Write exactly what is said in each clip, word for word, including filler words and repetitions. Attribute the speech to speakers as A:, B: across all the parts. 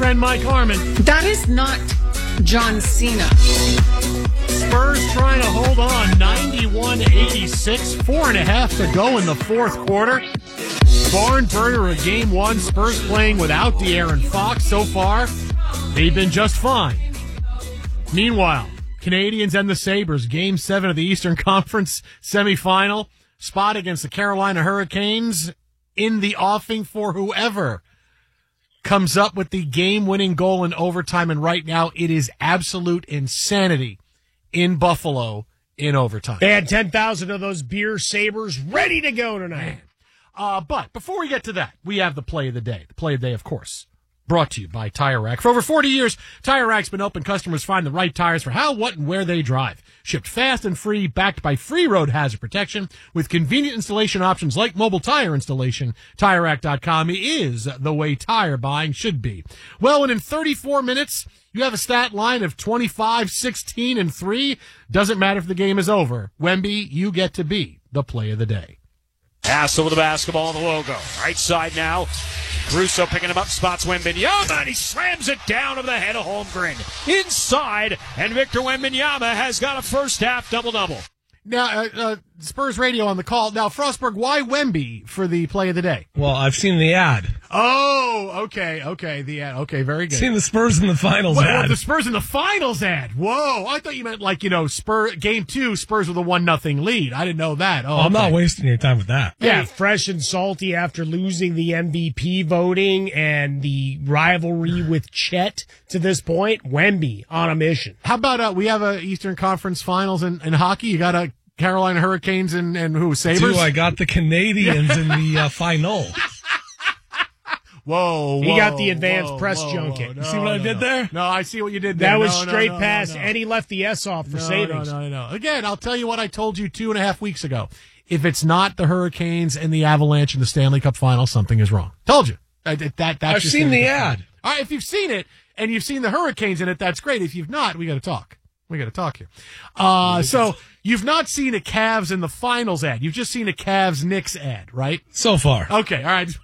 A: friend Mike Harmon.
B: That is not John Cena.
A: Spurs trying to hold on, ninety-one eighty-six, four and a half to go in the fourth quarter. Barn burner of game one. Spurs playing without De'Aaron Fox so far. They've been just fine. Meanwhile, Canadians and the Sabres, game seven of the Eastern Conference semifinal. Spot against the Carolina Hurricanes in the offing for whoever comes up with the game-winning goal in overtime. And right now, it is absolute insanity in Buffalo in overtime.
C: They had ten thousand of those beer Sabres ready to go tonight.
A: Uh, but before we get to that, we have the play of the day. The play of the day, of course, brought to you by Tire Rack. For over forty years, Tire Rack's been open. Customers find the right tires for how, what, and where they drive. Shipped fast and free, backed by free road hazard protection with convenient installation options like mobile tire installation. Tire Rack dot com is the way tire buying should be. Well, and in thirty-four minutes, you have a stat line of twenty-five, sixteen, and three. Doesn't matter if the game is over. Wemby, you get to be the play of the day.
D: Pass over the basketball on the logo. Right side now. Caruso picking him up, spots Wembanyama, and he slams it down over the head of Holmgren. Inside, and Victor Wembanyama has got a first half double-double.
A: Now, uh, uh, Spurs Radio on the call. Now, Frostberg, why Wemby for the play of the day?
E: Well, I've seen the ad.
A: Oh, okay, okay, the ad. Okay, very good.
E: Seen the Spurs in the finals
A: well,
E: ad.
A: Well, the Spurs in the finals ad. Whoa, I thought you meant like, you know, Spur game two, Spurs with a one nothing lead. I didn't know that. Oh,
E: oh I'm
A: okay.
E: not wasting your time with that.
C: Yeah, hey. Fresh and salty after losing the M V P voting and the rivalry with Chet to this point. Wemby on a mission.
A: How about uh, we have a Eastern Conference Finals in, in hockey? You got a Carolina Hurricanes and, and who, Sabres?
E: Dude, I got the Canadians in the uh, final.
A: Whoa, whoa,
C: he got the advanced
A: whoa,
C: press
A: whoa,
C: junket.
A: Whoa, no,
E: you see what
A: no,
E: I did
A: no.
E: there?
A: No, I see what you did there.
C: That was
A: no,
C: straight
A: no, no,
C: pass,
A: no.
C: and he left the S off for
A: no,
C: savings.
A: No, no, no, no. Again, I'll tell you what I told you two and a half weeks ago. If it's not the Hurricanes and the Avalanche in the Stanley Cup Final, something is wrong. Told you. That, that, that's
E: I've
A: just
E: seen the ad.
A: All right, if you've seen it and you've seen the Hurricanes in it, that's great. If you've not, we got to talk. We got to talk here. Uh, so you've not seen a Cavs in the finals ad. You've just seen a Cavs Knicks ad, right?
E: So far.
A: Okay. All right.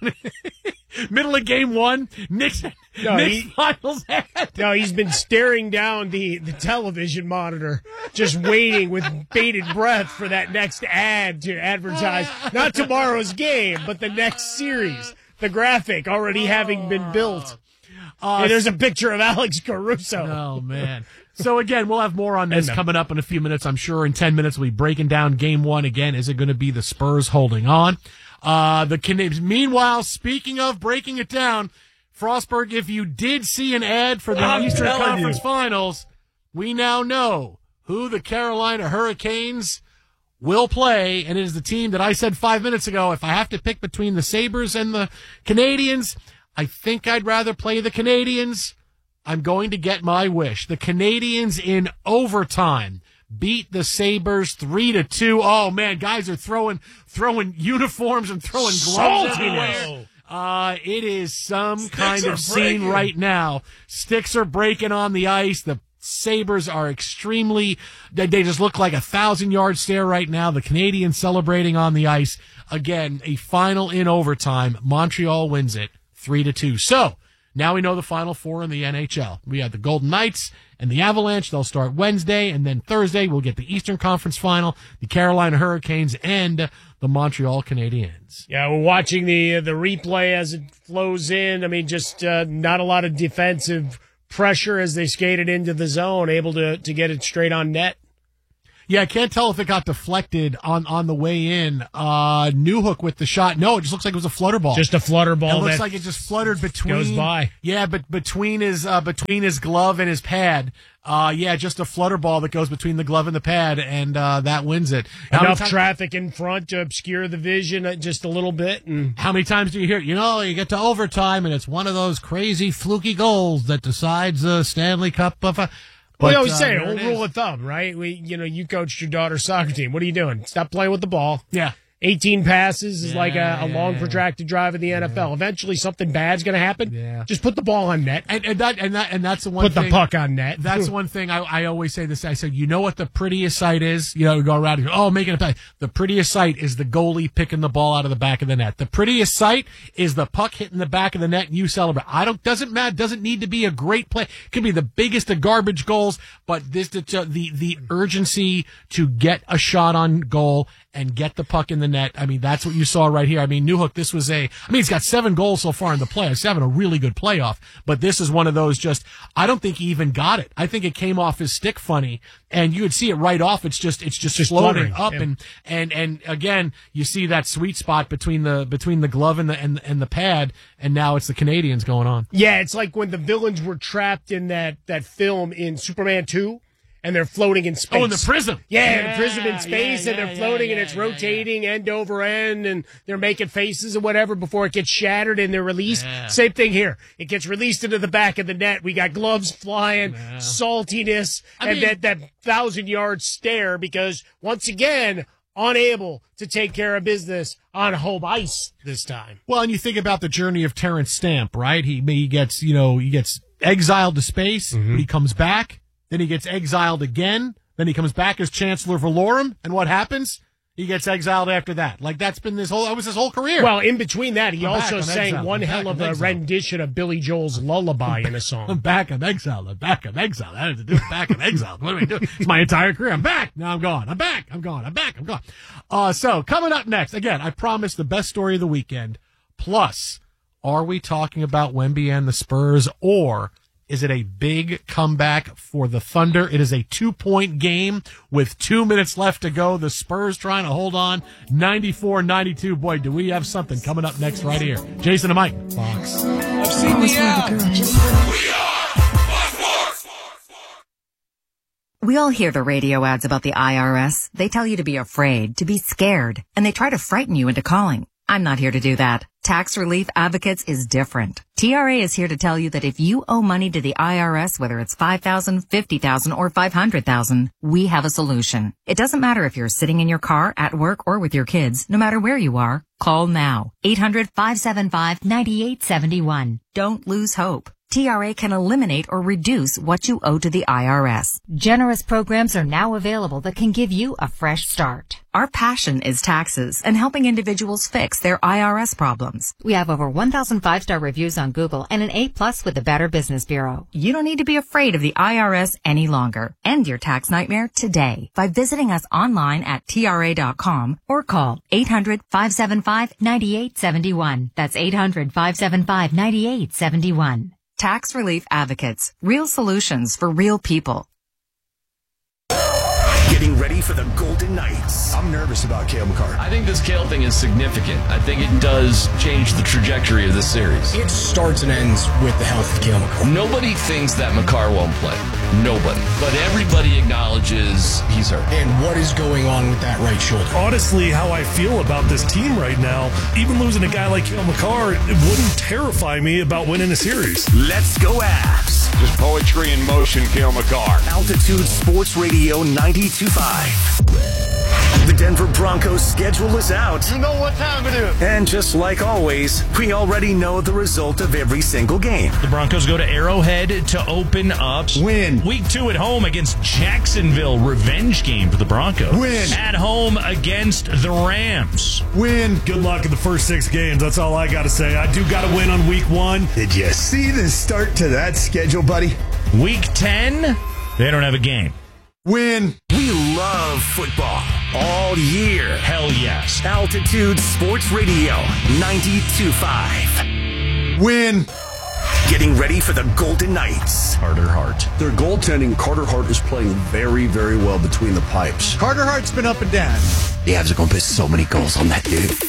A: Middle of game one, Knicks,
C: no,
A: Knicks
C: he,
A: finals ad.
C: No, he's been staring down the, the television monitor, just waiting with bated breath for that next ad to advertise, not tomorrow's game, but the next series. The graphic already having been built. Uh, and there's a picture of Alex Caruso.
A: Oh, man. So, again, we'll have more on this coming up in a few minutes, I'm sure. In ten minutes, we'll be breaking down game one again. Is it going to be the Spurs holding on? Uh, the Canadians. Meanwhile, speaking of breaking it down, Frostberg, if you did see an ad for the
E: I'm
A: Eastern Conference
E: you.
A: Finals, we now know who the Carolina Hurricanes will play, and it is the team that I said five minutes ago, if I have to pick between the Sabres and the Canadians, I think I'd rather play the Canadians. I'm going to get my wish. The Canadians in overtime beat the Sabres three to two. Oh man, guys are throwing throwing uniforms and throwing gloves everywhere. Uh, it is some Sticks kind of scene breaking. Right now. Sticks are breaking on the ice. The Sabres are extremely, they, they just look like a thousand yard stare right now. The Canadians celebrating on the ice. Again, a final in overtime. Montreal wins it three to two. So, now we know the Final Four in the N H L. We have the Golden Knights and the Avalanche. They'll start Wednesday, and then Thursday we'll get the Eastern Conference Final, the Carolina Hurricanes, and the Montreal Canadiens.
C: Yeah, we're watching the the replay as it flows in. I mean, just uh, not a lot of defensive pressure as they skated into the zone, able to, to get it straight on net.
A: Yeah, I can't tell if it got deflected on, on the way in. Uh, Newhook with the shot. No, it just looks like it was a flutter ball.
C: Just a flutter ball.
A: It looks
C: that
A: like it just fluttered between.
C: Goes by.
A: Yeah, but between his uh, between his glove and his pad. Uh, yeah, just a flutter ball that goes between the glove and the pad, and uh, that wins it. How
C: Enough
A: time-
C: traffic in front to obscure the vision just a little bit. And
A: how many times do you hear, you know, you get to overtime, and it's one of those crazy fluky goals that decides the Stanley Cup of a...
C: But, we always uh, say, old rule of thumb, right? We, you know, you coached your daughter's soccer team. What are you doing? Stop playing with the ball.
A: Yeah.
C: eighteen passes is
A: Yeah,
C: like a, a
A: yeah,
C: long,
A: yeah.
C: protracted drive in the N F L. Eventually, something bad's going to happen.
A: Yeah.
C: Just put the ball on net.
A: And, and that and that and that's the one
C: Put
A: thing.
C: the puck on net.
A: That's one thing I, I always say this. I said, you know what the prettiest sight is? You know, you go around and go, oh, making a play. The prettiest sight is the goalie picking the ball out of the back of the net. The prettiest sight is the puck hitting the back of the net and you celebrate. I don't, doesn't matter, doesn't need to be a great play. It could be the biggest of garbage goals, but this, the, the, the urgency to get a shot on goal and get the puck in the net. I mean, that's what you saw right here. I mean, Newhook, this was a, I mean, he's got seven goals so far in the playoffs. He's having a really good playoff, but this is one of those just, I don't think he even got it. I think it came off his stick funny and you would see it right off. It's just, it's just,
C: Just
A: floating
C: fluttering,
A: up
C: yeah.
A: and, and, and again, you see that sweet spot between the, between the glove and the, and, and the pad. And now it's the Canadians going on.
C: Yeah, it's like when the villains were trapped in that, that film in Superman two. And they're floating in space.
A: Oh, in the prism.
C: Yeah,
A: Yeah,
C: the prism in space,
A: yeah,
C: and they're
A: yeah,
C: floating,
A: yeah,
C: and it's
A: yeah, yeah.
C: rotating end over end, and they're making faces and whatever before it gets shattered and they're released.
A: Yeah.
C: Same thing here. It gets released into the back of the net. We got gloves flying, saltiness,
A: I
C: and
A: mean-
C: that, that thousand-yard stare because, once again, unable to take care of business on home ice this time.
A: Well, and you think about the journey of Terrence Stamp, right? He, he gets, you know, he gets exiled to space,
C: Mm-hmm.
A: but he comes back, then he gets exiled again, then he comes back as Chancellor Valorum, and what happens? He gets exiled after that. Like, that's been his whole, that was his whole career.
C: Well, in between that, he
A: I'm back,
C: also
A: I'm
C: sang
A: exiled,
C: one
A: I'm
C: hell
A: back,
C: of
A: I'm
C: a
A: exiled.
C: rendition of Billy Joel's Lullaby in a song.
A: I'm back, I'm exiled, I'm back, I'm exiled. I had to do it back, I'm exiled. What do we do? It's my entire career. I'm back. Now I'm gone. I'm back. I'm gone. I'm back. I'm gone. Uh, so coming up next, again, I promise the best story of the weekend. Plus, are we talking about Wemby and the Spurs, or is it a big comeback for the Thunder? It is a two-point game with two minutes left to go. The Spurs trying to hold on, ninety-four ninety-two. Boy, do we have something coming up next right here. Jason and Mike, Fox.
E: I've seen the ad.
F: We all hear the radio ads about the I R S. They tell you to be afraid, to be scared, and they try to frighten you into calling. I'm not here to do that. Tax Relief Advocates is different. T R A is here to tell you that if you owe money to the I R S, whether it's five thousand dollars, fifty thousand dollars, or five hundred thousand dollars, we have a solution. It doesn't matter if you're sitting in your car, at work, or with your kids. No matter where you are, call now. eight hundred, five seven five, nine eight seven one. Don't lose hope. T R A can eliminate or reduce what you owe to the I R S.
G: Generous programs are now available that can give you a fresh start.
F: Our passion is taxes and helping individuals fix their I R S problems.
G: We have over one thousand five-star reviews on Google and an A plus with the Better Business Bureau.
F: You don't need to be afraid of the I R S any longer. End your tax nightmare today by visiting us online at T R A dot com or call eight hundred, five seven five, nine eight seven one. That's eight hundred, five seven five, nine eight seven one. Tax Relief Advocates. Real solutions for real people.
H: Getting ready for the Golden Knights.
I: I'm nervous about Cale Makar.
J: I think this Cale thing is significant. I think it does change the trajectory of this series.
I: It starts and ends with the health of Cale Makar.
J: Nobody thinks that Makar won't play. Nobody. But everybody acknowledges he's hurt.
I: And what is going on with that right shoulder?
E: Honestly, how I feel about this team right now, even losing a guy like Cale Makar, it wouldn't terrify me about winning a series.
H: Let's go Avs.
K: Just poetry in motion, Cale Makar.
H: Altitude Sports Radio ninety-two point five. The Denver Broncos schedule is out.
K: You know what time it is.
H: And just like always, we already know the result of every single game.
D: The Broncos go to Arrowhead to open up.
K: Win.
D: Week two at home against Jacksonville. Revenge game for the Broncos.
K: Win.
D: At home against the Rams.
K: Win.
E: Good luck in the first six games. That's all I got to say. I do got to win on week one.
I: Did you see the start to that schedule, buddy?
D: Week ten, they don't have a game.
K: Win.
H: We love football all year.
D: Hell yes.
H: Altitude Sports Radio ninety-two point five.
K: Win.
H: Getting ready for the Golden Knights.
D: Carter Hart.
I: Their goaltending, Carter Hart is playing very, very well between the pipes.
K: Carter Hart's been up and down.
H: The Avs are going to put so many goals on that dude.